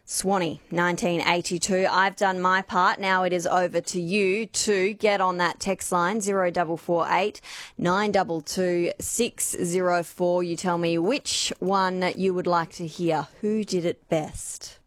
Swanee, 1982. I've done my part. Now it is over to you to get on that text line, 0448 922 604. You tell me which one you would like to hear. Who did it best?